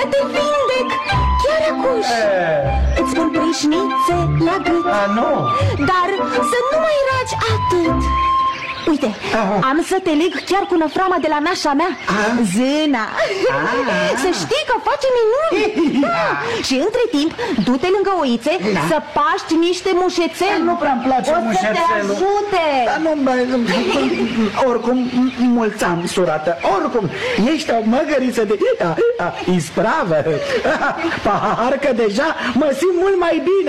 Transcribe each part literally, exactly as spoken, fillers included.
te vindec. Chiar acuși. Îți pun prășnițe la gât. A, nu. Dar să nu mai ragi atât. Uite, am să te leg chiar cu năframa de la nașa mea, Zâna. Să știi că face minuni. Da. Și între timp, du-te lângă oițe, da, să paști niște mușețeli. Nu prea-mi place mușețelul. O să te ajute. Dar nu, oricum, mulți ani, surată. Oricum, ești o măgăriță de a, a, ispravă. Parcă deja mă simt mult mai bine.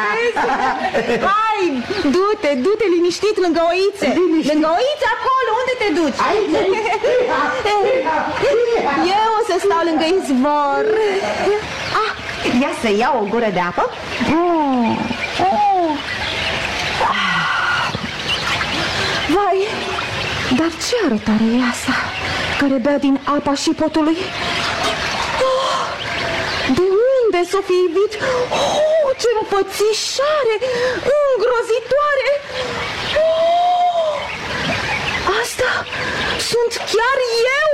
Hai, du-te, du-te liniștit lângă oițe. Liniștit. Lângă oițe acolo, unde te duci? Aici, aici. Eu o să stau lângă izvor. Ah, ia să iau o gură de apă. mm. Oh. Ah. Vai, dar ce arătare e asta, care bea din apa și potului? Oh, de unde s-o fi ivit? Oh, ce înfățișare îngrozitoare! Oh, asta sunt chiar eu!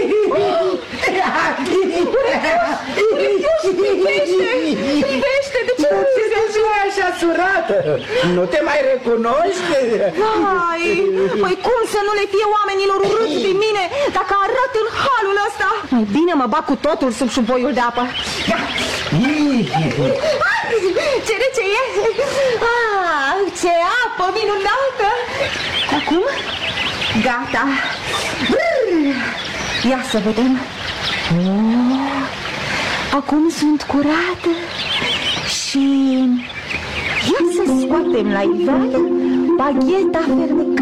Privește! Privește! De ce nu ți se așa surată? Nu te mai recunoști? Vai, păi cum să nu le fie oamenilor urât de mine dacă arăt în halul ăsta? Mai bine mă bag cu totul sub șuboiul de apă. Ce rece e! Ah, ce apă minunată! Acum, gata. Ia să vedem. Oh, acum sunt curată și ia să scoatem la iveală bagheta fermecată.